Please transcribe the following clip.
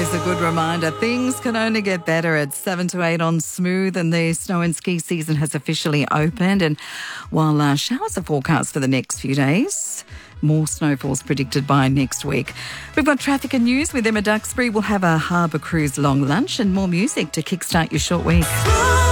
Always a good reminder. Things can only get better at 7 to 8 on Smooth, and the snow and ski season has officially opened. And while showers are forecast for the next few days, more snowfall's predicted by next week. We've got traffic and news with Emma Duxbury. We'll have a harbour cruise long lunch and more music to kickstart your short week.